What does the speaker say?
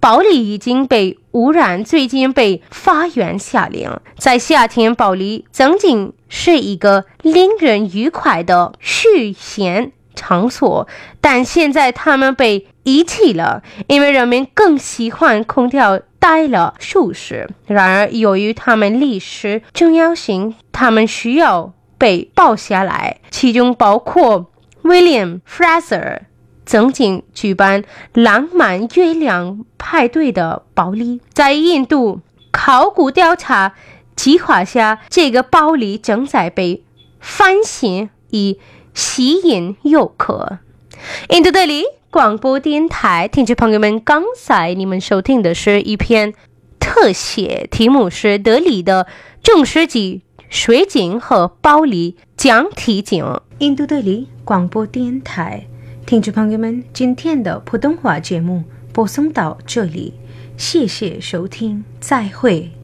保利已经被污染，最近被法院下令，在夏天保利曾经是一个令人愉快的休闲场所，但现在他们被遗弃了，因为人们更喜欢空调待了舒适。然而由于他们历史重要性，他们需要被保下来，其中包括 William Fraser 曾经举办浪漫月亮派对的保利。在印度考古调查计划下，这个保利正在被翻新以吸引游客。印度德里广播电台听众朋友们，刚才你们收听的是一篇特写，题目是德里的中世纪水井和保利将体井。印度德里广播电台听众朋友们，今天的普通话节目播送到这里，谢谢收听，再会。